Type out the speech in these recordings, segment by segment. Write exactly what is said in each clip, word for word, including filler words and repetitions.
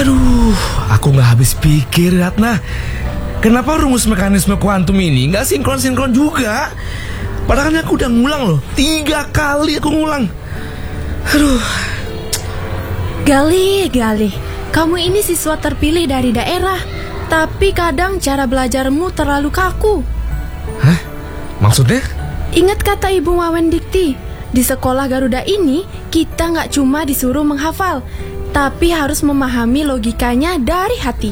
Aduh, aku gak habis pikir, Ratna. Kenapa rumus mekanisme kuantum ini gak sinkron-sinkron juga? Padahal aku udah ngulang loh. Tiga kali aku ngulang. Aduh. Galih, Galih, kamu ini siswa terpilih dari daerah, tapi kadang cara belajarmu terlalu kaku. Hah? Maksudnya? Ingat kata Ibu Wawen Dikti, di sekolah Garuda ini kita nggak cuma disuruh menghafal, tapi harus memahami logikanya dari hati.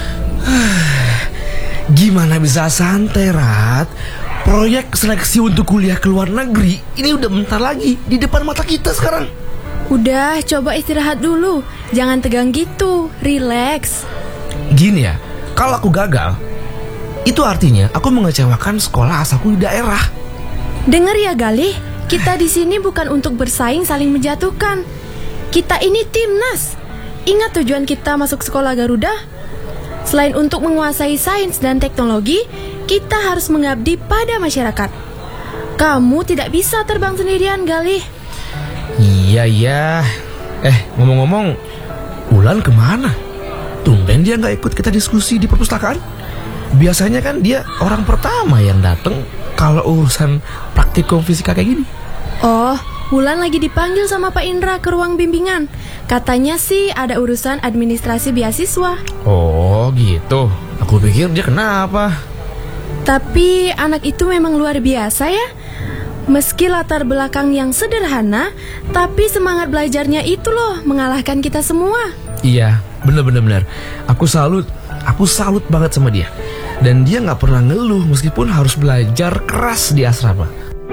Gimana bisa santai, Rat? Proyek seleksi untuk kuliah ke luar negeri ini udah bentar lagi di depan mata kita sekarang. Udah, coba istirahat dulu. Jangan tegang gitu, relax. Gini ya, kalau aku gagal, itu artinya aku mengecewakan sekolah asalku di daerah. Dengar ya, Galih, kita di sini bukan untuk bersaing saling menjatuhkan. Kita ini timnas. Ingat tujuan kita masuk sekolah Garuda? Selain untuk menguasai sains dan teknologi, kita harus mengabdi pada masyarakat. Kamu tidak bisa terbang sendirian, Galih. Iya, iya. Eh, ngomong-ngomong, Ulan kemana? Tumben dia nggak ikut kita diskusi di perpustakaan. Biasanya kan dia orang pertama yang datang kalau urusan praktikum fisika kayak gini. Oh, Wulan lagi dipanggil sama Pak Indra ke ruang bimbingan. Katanya sih ada urusan administrasi beasiswa. Oh gitu, aku pikir dia kenapa. Tapi anak itu memang luar biasa ya. Meski latar belakang yang sederhana, tapi semangat belajarnya itu loh mengalahkan kita semua. Iya, bener-bener. Aku salut, aku salut banget sama dia. Dan dia gak pernah ngeluh meskipun harus belajar keras di asrama.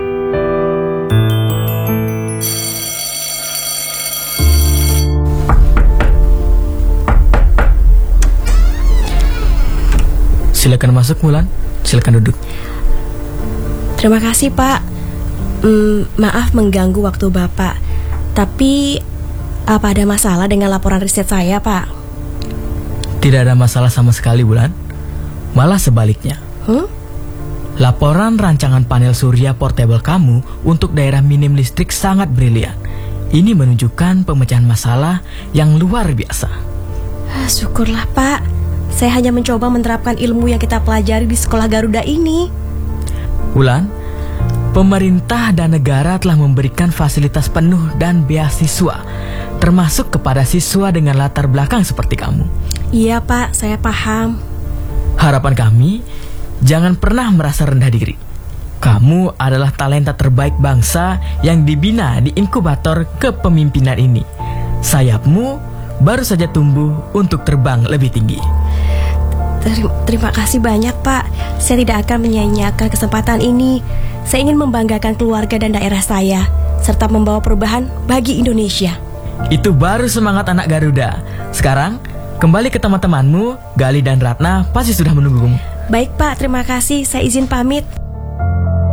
Silakan masuk, Wulan. Silakan duduk. Terima kasih, Pak. Hmm, maaf mengganggu waktu Bapak. Tapi apa ada masalah dengan laporan riset saya, Pak? Tidak ada masalah sama sekali, Wulan. Malah sebaliknya. Hmm? Laporan rancangan panel surya portable kamu untuk daerah minim listrik sangat brilian. Ini menunjukkan pemecahan masalah yang luar biasa. Ah, syukurlah, Pak. Saya hanya mencoba menerapkan ilmu yang kita pelajari di sekolah Garuda ini. Wulan, pemerintah dan negara telah memberikan fasilitas penuh dan beasiswa, termasuk kepada siswa dengan latar belakang seperti kamu. Iya, Pak, saya paham. Harapan kami, jangan pernah merasa rendah diri. Kamu adalah talenta terbaik bangsa yang dibina di inkubator kepemimpinan ini. Sayapmu baru saja tumbuh untuk terbang lebih tinggi. Terima kasih banyak, Pak. Saya tidak akan menyia-nyiakan kesempatan ini. Saya ingin membanggakan keluarga dan daerah saya, serta membawa perubahan bagi Indonesia. Itu baru semangat anak Garuda. Sekarang, kembali ke teman-temanmu. Galih dan Ratna pasti sudah menunggumu. Baik, Pak, terima kasih. Saya izin pamit.